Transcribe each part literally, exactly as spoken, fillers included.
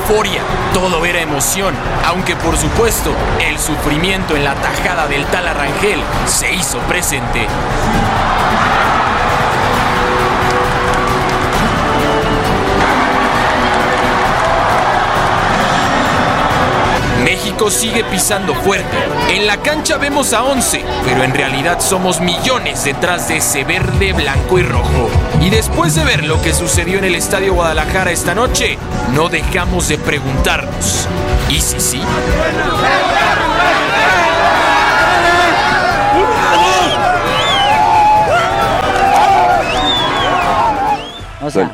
euforia, todo era emoción, aunque por supuesto el sufrimiento en la tajada del Tala Rangel se hizo presente. México sigue pisando fuerte. En la cancha vemos a once, pero en realidad somos millones detrás de ese verde, blanco y rojo. Y después de ver lo que sucedió en el Estadio Guadalajara esta noche, no dejamos de preguntarnos, ¿y si sí? O sea...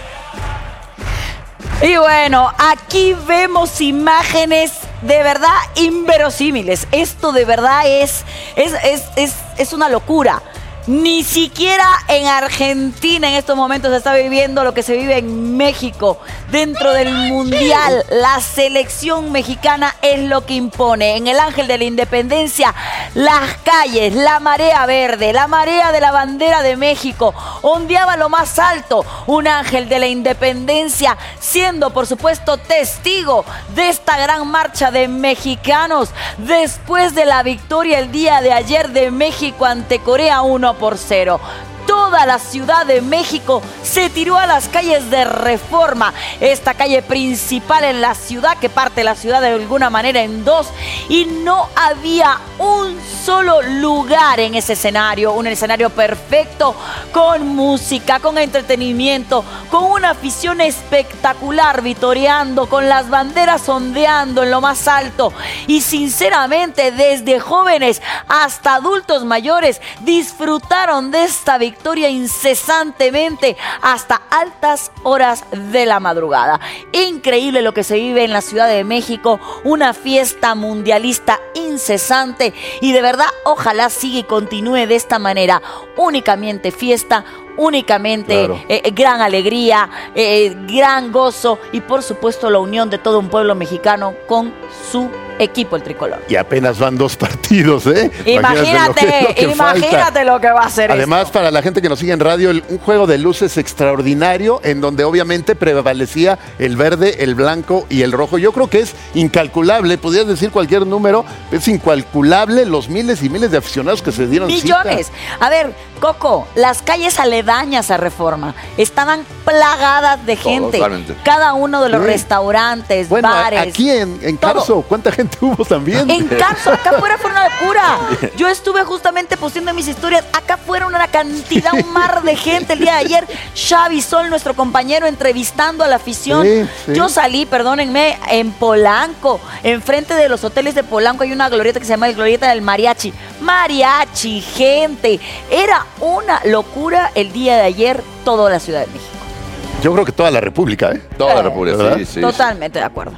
Y bueno, aquí vemos imágenes de verdad inverosímiles. Esto de verdad es, es, es, es, es una locura. Ni siquiera en Argentina en estos momentos se está viviendo lo que se vive en México. Dentro del Mundial, la selección mexicana es lo que impone. En el Ángel de la Independencia, las calles, la marea verde, la marea de la bandera de México, ondeaba lo más alto. Un Ángel de la Independencia siendo, por supuesto, testigo de esta gran marcha de mexicanos después de la victoria el día de ayer de México ante Corea uno por cero. Toda la Ciudad de México se tiró a las calles de Reforma, esta calle principal en la ciudad que parte la ciudad de alguna manera en dos, y no había un solo lugar en ese escenario, un escenario perfecto, con música, con entretenimiento, con una afición espectacular vitoreando, con las banderas ondeando en lo más alto, y sinceramente desde jóvenes hasta adultos mayores disfrutaron de esta victoria victoria incesantemente hasta altas horas de la madrugada. Increíble lo que se vive en la Ciudad de México, una fiesta mundialista incesante, y de verdad ojalá siga y continúe de esta manera. Únicamente fiesta, únicamente claro. eh, gran alegría, eh, gran gozo y por supuesto la unión de todo un pueblo mexicano con su equipo, el tricolor. Y apenas van dos partidos, ¿eh? Imagínate, imagínate, lo, que, lo, que imagínate lo que va a hacer. Además, esto. Para la gente que nos sigue en radio, el, un juego de luces extraordinario en donde obviamente prevalecía el verde, el blanco y el rojo. Yo creo que es incalculable, podrías decir cualquier número, es incalculable los miles y miles de aficionados que se dieron millones. Cita. A ver, Coco, las calles aledañas a Reforma estaban plagadas de gente. Totalmente. Cada uno de los sí. restaurantes, bueno, bares. Aquí en, en Carso, ¿cuánta gente hubo también? En Carso, acá afuera fue una locura. Yo estuve justamente posteando mis historias. Acá fuera una cantidad, un mar de gente el día de ayer. Xavi Sol, nuestro compañero, entrevistando a la afición. Sí, sí. Yo salí, perdónenme, en Polanco. Enfrente de los hoteles de Polanco hay una glorieta que se llama el Glorieta del Mariachi. Mariachi, gente. Era una locura el día de ayer toda la Ciudad de México. Yo creo que toda la República, ¿eh? Toda eh, la República, sí, sí. Totalmente de acuerdo.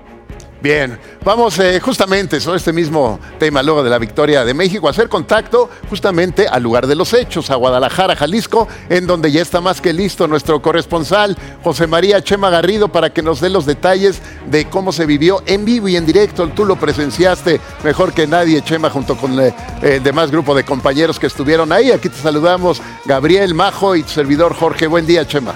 Bien, vamos eh, justamente sobre este mismo tema luego de la victoria de México, a hacer contacto justamente al lugar de los hechos, a Guadalajara, Jalisco, en donde ya está más que listo nuestro corresponsal José María Chema Garrido para que nos dé los detalles de cómo se vivió en vivo y en directo. Tú lo presenciaste mejor que nadie, Chema, junto con eh, el demás grupo de compañeros que estuvieron ahí. Aquí te saludamos, Gabriel, Majo y tu servidor Jorge. Buen día, Chema.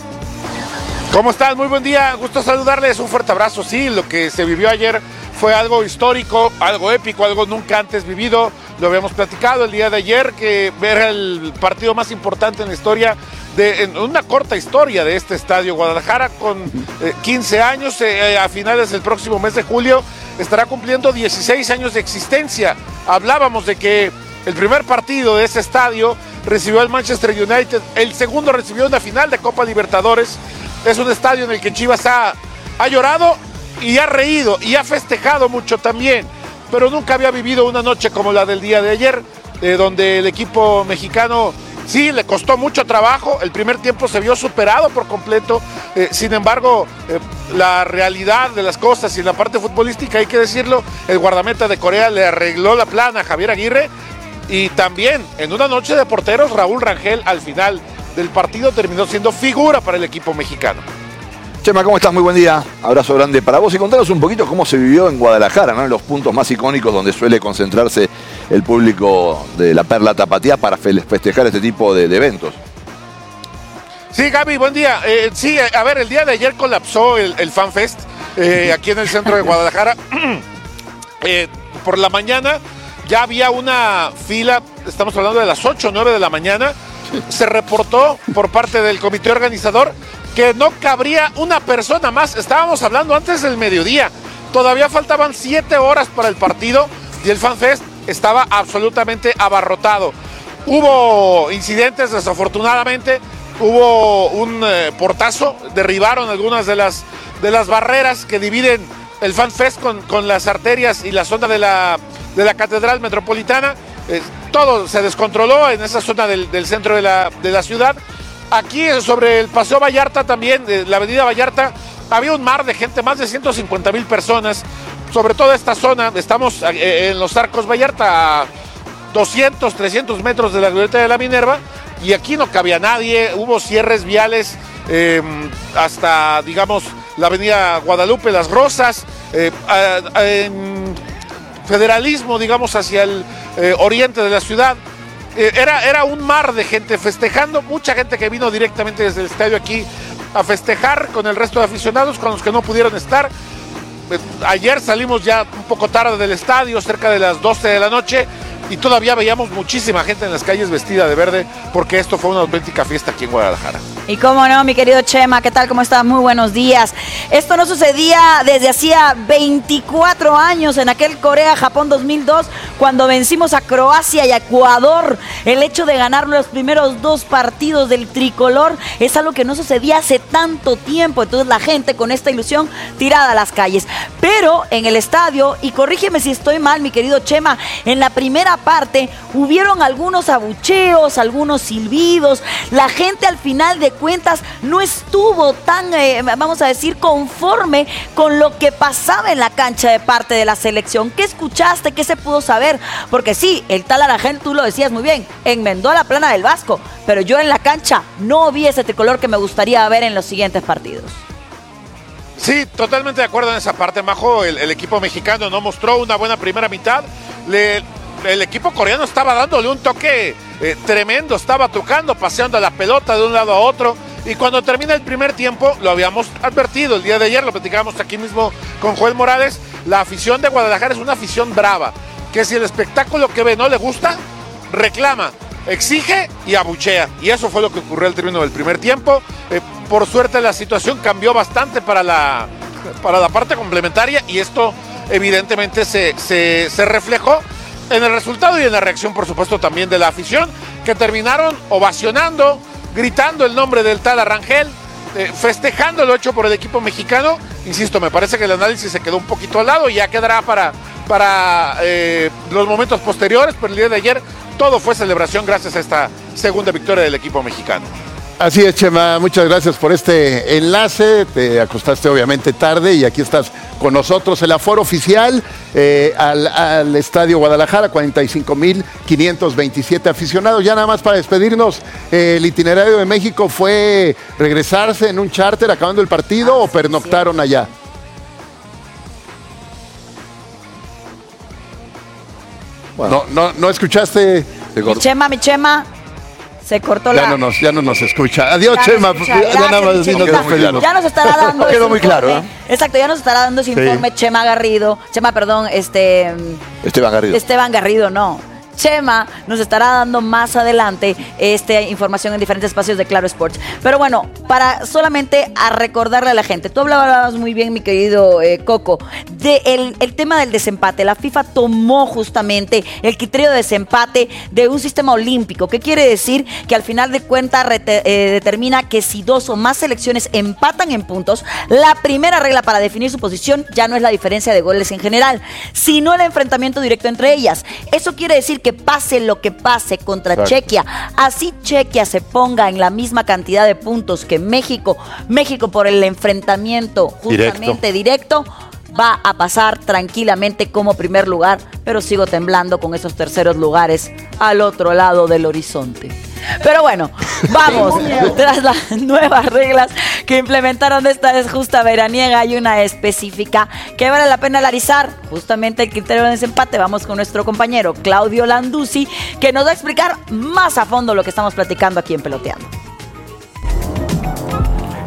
¿Cómo estás? Muy buen día, gusto saludarles, un fuerte abrazo. Sí, lo que se vivió ayer fue algo histórico, algo épico, algo nunca antes vivido. Lo habíamos platicado el día de ayer, que era el partido más importante en la historia, de, en una corta historia de este estadio. Guadalajara con eh, quince años, eh, a finales del próximo mes de julio, estará cumpliendo dieciséis años de existencia. Hablábamos de que el primer partido de ese estadio recibió al Manchester United, el segundo recibió una final de Copa Libertadores. Es un estadio en el que Chivas ha, ha llorado y ha reído y ha festejado mucho también, pero nunca había vivido una noche como la del día de ayer, eh, donde el equipo mexicano sí le costó mucho trabajo. El primer tiempo se vio superado por completo, eh, sin embargo eh, la realidad de las cosas y en la parte futbolística, hay que decirlo, el guardameta de Corea le arregló la plana a Javier Aguirre, y también en una noche de porteros Raúl Rangel al final del partido terminó siendo figura para el equipo mexicano. Chema, ¿cómo estás? Muy buen día. Abrazo grande para vos y contanos un poquito cómo se vivió en Guadalajara, ¿no? En los puntos más icónicos donde suele concentrarse el público de la Perla Tapatía para festejar este tipo de, de eventos. Sí, Gaby, buen día. Eh, sí, a ver, el día de ayer colapsó el, el FanFest. eh, aquí en el centro de Guadalajara. eh, por la mañana ya había una fila, estamos hablando de las ocho o nueve de la mañana, se reportó por parte del comité organizador que no cabría una persona más. Estábamos hablando antes del mediodía, todavía faltaban siete horas para el partido y el FanFest estaba absolutamente abarrotado. Hubo incidentes, desafortunadamente, hubo un eh, portazo, derribaron algunas de las, de las barreras que dividen el FanFest con, con las arterias y la zona de la, de la Catedral Metropolitana. Eh, todo se descontroló en esa zona del, del centro de la, de la ciudad. Aquí sobre el Paseo Vallarta también, eh, la avenida Vallarta, había un mar de gente, más de ciento cincuenta mil personas, sobre toda esta zona. Estamos eh, en los Arcos Vallarta, a doscientos, trescientos metros de la glorieta de la Minerva, y aquí no cabía nadie. Hubo cierres viales eh, hasta, digamos, la avenida Guadalupe, Las Rosas, eh, a, a, en Federalismo, digamos, hacia el eh, oriente de la ciudad. Eh, era, era un mar de gente festejando, mucha gente que vino directamente desde el estadio aquí a festejar con el resto de aficionados, con los que no pudieron estar. Eh, ayer salimos ya un poco tarde del estadio, cerca de las doce de la noche, y todavía veíamos muchísima gente en las calles vestida de verde, porque esto fue una auténtica fiesta aquí en Guadalajara. Y cómo no, mi querido Chema, ¿qué tal? ¿Cómo estás? Muy buenos días. Esto no sucedía desde hacía veinticuatro años, en aquel Corea-Japón dos mil dos, cuando vencimos a Croacia y a Ecuador. El hecho de ganar los primeros dos partidos del tricolor es algo que no sucedía hace tanto tiempo. Entonces la gente con esta ilusión tirada a las calles. Pero en el estadio, y corrígeme si estoy mal, mi querido Chema, en la primera parte hubieron algunos abucheos, algunos silbidos. La gente al final de cuentas no estuvo tan, eh, vamos a decir, conforme con lo que pasaba en la cancha de parte de la selección. ¿Qué escuchaste? ¿Qué se pudo saber? Porque sí, el tal Arangel, tú lo decías muy bien, enmendó a la plana del Vasco, pero yo en la cancha no vi ese tricolor que me gustaría ver en los siguientes partidos. Sí, totalmente de acuerdo en esa parte, Majo. El, el equipo mexicano no mostró una buena primera mitad. Le, el equipo coreano estaba dándole un toque eh, tremendo, estaba tocando, paseando la pelota de un lado a otro. Y cuando termina el primer tiempo, lo habíamos advertido el día de ayer, lo platicábamos aquí mismo con Joel Morales, la afición de Guadalajara es una afición brava, que si el espectáculo que ve no le gusta, reclama, exige y abuchea. Y eso fue lo que ocurrió al término del primer tiempo. Eh, por suerte la situación cambió bastante para la, para la parte complementaria, y esto evidentemente se, se, se reflejó en el resultado y en la reacción, por supuesto, también de la afición, que terminaron ovacionando, gritando el nombre del tal Arangel, eh, festejando lo hecho por el equipo mexicano. Insisto, me parece que el análisis se quedó un poquito al lado y ya quedará para, para eh, los momentos posteriores, pero el día de ayer todo fue celebración gracias a esta segunda victoria del equipo mexicano. Así es, Chema, muchas gracias por este enlace. Te acostaste obviamente tarde y aquí estás con nosotros. El aforo oficial eh, al, al Estadio Guadalajara, cuarenta y cinco mil quinientos veintisiete aficionados. Ya nada más para despedirnos, eh, el itinerario de México fue regresarse en un charter acabando el partido, ah, o pernoctaron sí. allá. Bueno. No, no, no escuchaste. Mi Chema, mi Chema. Se cortó ya la... No nos, ya no nos escucha. Adiós, ya Chema. Escucha. Gracias, ya, nada más nos claro. ya nos estará dando quedó muy claro, ¿eh? Exacto, ya nos estará dando ese informe sí. Chema Garrido. Chema, perdón, este... Esteban Garrido. Esteban Garrido, no. Chema nos estará dando más adelante esta información en diferentes espacios de Claro Sports. Pero bueno, para solamente a recordarle a la gente, tú hablabas muy bien, mi querido eh, Coco, de el, el tema del desempate. La FIFA tomó justamente el criterio de desempate de un sistema olímpico. ¿Qué quiere decir? Que al final de cuentas rete, eh, determina que si dos o más selecciones empatan en puntos, la primera regla para definir su posición ya no es la diferencia de goles en general, sino el enfrentamiento directo entre ellas. Eso quiere decir que pase lo que pase contra Exacto. Chequia, así Chequia se ponga en la misma cantidad de puntos que México, México por el enfrentamiento justamente directo, directo va a pasar tranquilamente como primer lugar, pero sigo temblando con esos terceros lugares al otro lado del horizonte. Pero bueno, vamos, tras las nuevas reglas que implementaron esta vez justa veraniega, hay una específica que vale la pena analizar, justamente el criterio de desempate. Vamos con nuestro compañero Claudio Landuzzi, que nos va a explicar más a fondo lo que estamos platicando aquí en Peloteando.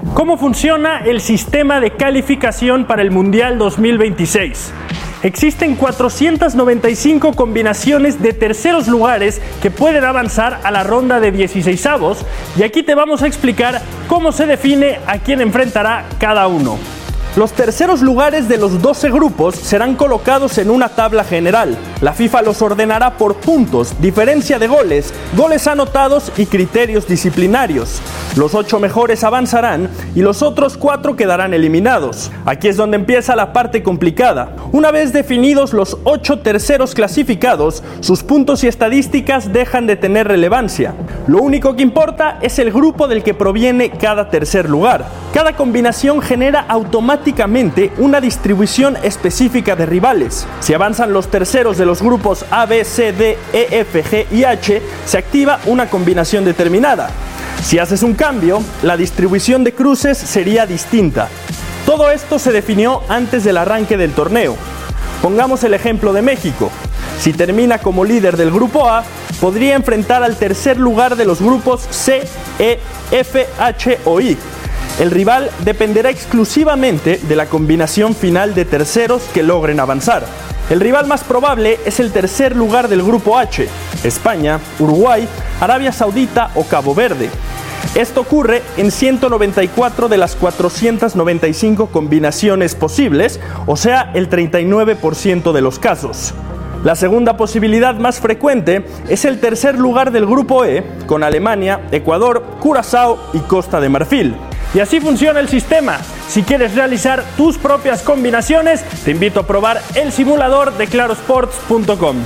¿Cómo funciona el sistema de calificación para el Mundial dos mil veintiséis? Existen cuatrocientas noventa y cinco combinaciones de terceros lugares que pueden avanzar a la ronda de dieciseisavos y aquí te vamos a explicar cómo se define a quién enfrentará cada uno. Los terceros lugares de los doce grupos serán colocados en una tabla general. La FIFA los ordenará por puntos, diferencia de goles, goles anotados y criterios disciplinarios. Los ocho mejores avanzarán y los otros cuatro quedarán eliminados. Aquí es donde empieza la parte complicada. Una vez definidos los ocho terceros clasificados, sus puntos y estadísticas dejan de tener relevancia. Lo único que importa es el grupo del que proviene cada tercer lugar. Cada combinación genera automáticamente una distribución específica de rivales. Si avanzan los terceros de los grupos A, B, C, D, E, F, G y H, se activa una combinación determinada. Si haces un cambio, la distribución de cruces sería distinta. Todo esto se definió antes del arranque del torneo. Pongamos el ejemplo de México. Si termina como líder del grupo A, podría enfrentar al tercer lugar de los grupos C, E, F, H o I. El rival dependerá exclusivamente de la combinación final de terceros que logren avanzar. El rival más probable es el tercer lugar del grupo H, España, Uruguay, Arabia Saudita o Cabo Verde. Esto ocurre en ciento noventa y cuatro de las cuatrocientas noventa y cinco combinaciones posibles, o sea, el treinta y nueve por ciento de los casos. La segunda posibilidad más frecuente es el tercer lugar del grupo E, con Alemania, Ecuador, Curazao y Costa de Marfil. Y así funciona el sistema. Si quieres realizar tus propias combinaciones, te invito a probar el simulador de claro sports punto com.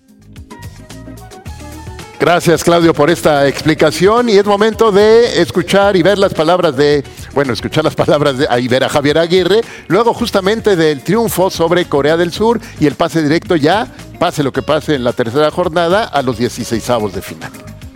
Gracias, Claudio, por esta explicación y es momento de escuchar y ver las palabras de, bueno, escuchar las palabras de, y ver a Javier Aguirre, luego justamente del triunfo sobre Corea del Sur y el pase directo ya, pase lo que pase en la tercera jornada, a los dieciseisavos de final.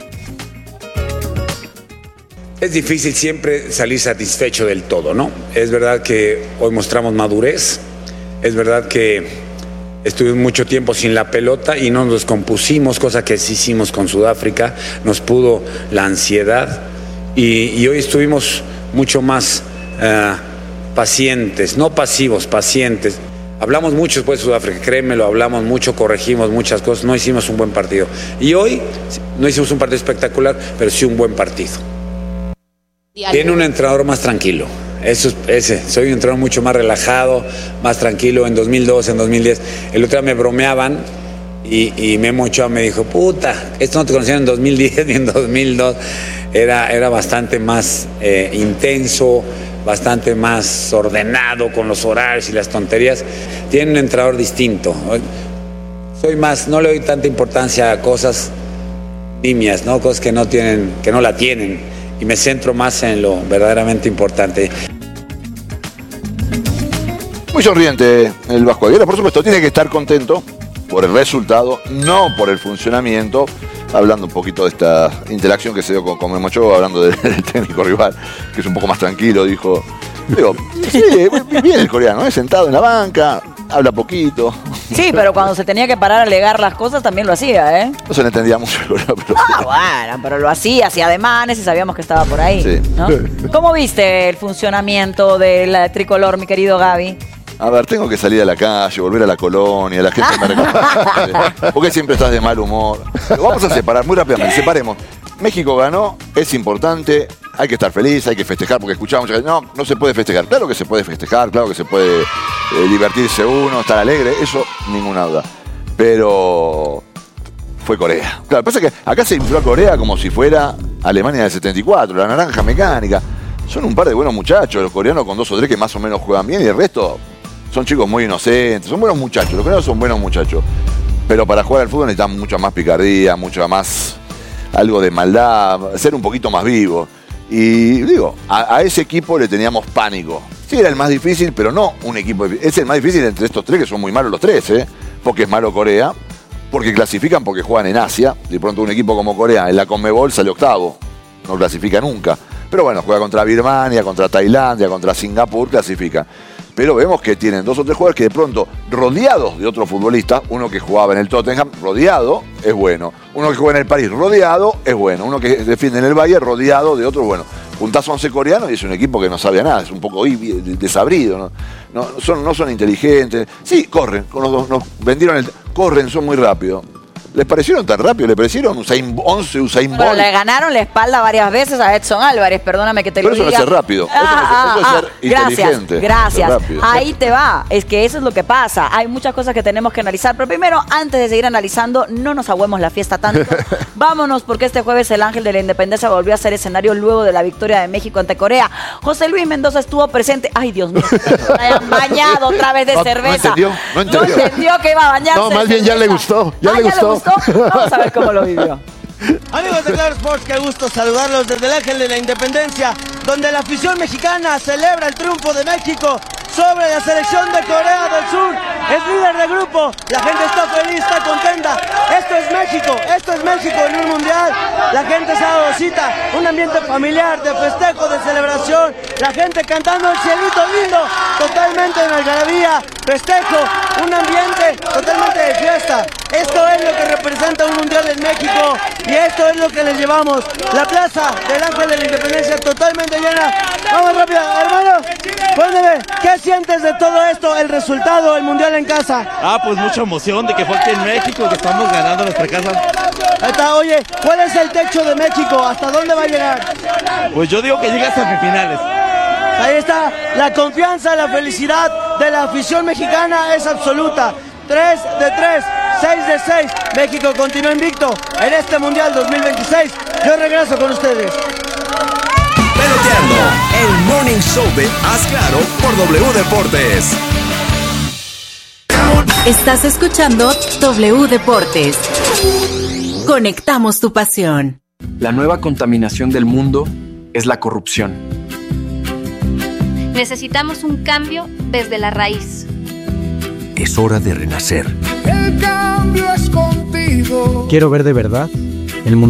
Es difícil siempre salir satisfecho del todo, ¿no? Es verdad que hoy mostramos madurez, es verdad que estuvimos mucho tiempo sin la pelota y no nos descompusimos, cosa que sí hicimos con Sudáfrica, nos pudo la ansiedad y, y hoy estuvimos mucho más uh, pacientes, no pasivos, pacientes. Hablamos mucho después de Sudáfrica, créemelo, hablamos mucho, corregimos muchas cosas, no hicimos un buen partido. Y hoy no hicimos un partido espectacular, pero sí un buen partido. Tiene un entrenador más tranquilo, eso, ese, soy un entrenador mucho más relajado, más tranquilo. En dos mil doce, en dos mil diez, el otro día me bromeaban y, y Memo Ochoa me dijo, puta, esto no te conocían en dos mil diez ni en dos mil dos, era, era bastante más eh, intenso, bastante más ordenado con los horarios y las tonterías. Tiene un entrenador distinto, soy más, no le doy tanta importancia a cosas nimias, ¿no? Cosas que no tienen, que no la tienen. Y me centro más en lo verdaderamente importante. Muy sonriente el Vasco Aguirre, por supuesto, tiene que estar contento por el resultado, no por el funcionamiento. Hablando un poquito de esta interacción que se dio con, con Memo Ochoa, hablando del, del técnico rival, que es un poco más tranquilo, dijo. Digo, sí, bien el coreano, ¿eh? Sentado en la banca, habla poquito. Sí, pero cuando se tenía que parar a alegar las cosas también lo hacía, ¿eh? No se le entendía mucho, pero... Ah, bueno, pero lo hacía, hacía ademanes y sabíamos que estaba por ahí, sí. ¿no? ¿Cómo viste el funcionamiento del tricolor, mi querido Gaby? A ver, tengo que salir a la calle, volver a la colonia, la gente me reconoce. ¿Por qué siempre estás de mal humor? Lo vamos a separar muy rápidamente, separemos. México ganó, es importante, hay que estar feliz, hay que festejar, porque escuchamos, no, no se puede festejar. Claro que se puede festejar, claro que se puede eh, divertirse uno, estar alegre, eso ninguna duda. Pero fue Corea. Claro, pasa que acá se infló a Corea como si fuera Alemania del setenta y cuatro, la naranja mecánica. Son un par de buenos muchachos, los coreanos con dos o tres que más o menos juegan bien y el resto son chicos muy inocentes, son buenos muchachos, los coreanos son buenos muchachos. Pero para jugar al fútbol necesitan mucha más picardía, mucha más... algo de maldad, ser un poquito más vivo. Y digo, a, a ese equipo le teníamos pánico. Sí, era el más difícil, pero no un equipo... Es el más difícil entre estos tres, que son muy malos los tres, ¿eh? Porque es malo Corea, porque clasifican porque juegan en Asia. De pronto un equipo como Corea en la Conmebol sale octavo, no clasifica nunca. Pero bueno, juega contra Birmania, contra Tailandia, contra Singapur, clasifica. Pero vemos que tienen dos o tres jugadores que de pronto, rodeados de otros futbolistas, uno que jugaba en el Tottenham, rodeado, es bueno. Uno que juega en el París, rodeado, es bueno. Uno que defiende en el Bayern, rodeado de otro, bueno. juntás a once coreanos y es un equipo que no sabe a nada, es un poco desabrido, ¿no? No, son, no son inteligentes. Sí, corren, nos, nos vendieron el... Corren, son muy rápidos. ¿Les parecieron tan rápido? ¿Le parecieron Usain, once Usain Bolt? Bueno, le ganaron la espalda varias veces a Edson Álvarez, perdóname que te Pero lo diga. eso no es ser rápido, Ah, eso, no es- ah, eso es ah, ser gracias, inteligente. gracias. Ser rápido. Ahí te va, es que eso es lo que pasa. Hay muchas cosas que tenemos que analizar, pero primero, antes de seguir analizando, no nos agüemos la fiesta tanto. Vámonos, porque este jueves el Ángel de la Independencia volvió a ser escenario luego de la victoria de México ante Corea. José Luis Mendoza estuvo presente. Ay, Dios mío, me hayan bañado otra vez de No, no cerveza. entendió, no entendió. No entendió que iba a bañarse. No, de más bien ya cerveza. le gustó, ya Ah, le gustó. Vamos a ver cómo lo vivió. Amigos de Claro Sports, qué gusto saludarlos desde el Ángel de la Independencia, donde la afición mexicana celebra el triunfo de México sobre la selección de Corea del Sur. Es líder de grupo, la gente está feliz, está contenta. Esto es México, esto es México en un mundial. La gente se ha dado cita, un ambiente familiar, de festejo, de celebración. La gente cantando el cielito lindo, totalmente en algarabía, festejo, un ambiente totalmente de fiesta. Esto es lo que representa un mundial en México y esto es lo que les llevamos. La plaza del Ángel de la Independencia totalmente llena. Vamos rápido, hermano. Cuéntame, ¿qué sientes de todo esto, el resultado, el mundial en casa? Ah, pues mucha emoción de que fue aquí en México, que estamos ganando nuestra casa. Ahí está, oye, ¿cuál es el techo de México? ¿Hasta dónde va a llegar? Pues yo digo que llega hasta semifinales. Ahí está, la confianza, la felicidad de la afición mexicana es absoluta. tres de tres, seis de seis. México continúa invicto en este Mundial dos mil veintiséis. Yo regreso con ustedes. Peloteando, el morning show de Haz Claro por W Deportes. Estás escuchando W Deportes. Conectamos tu pasión. La nueva contaminación del mundo es la corrupción. Necesitamos un cambio desde la raíz. Es hora de renacer. El cambio es contigo. Quiero ver de verdad el mundo.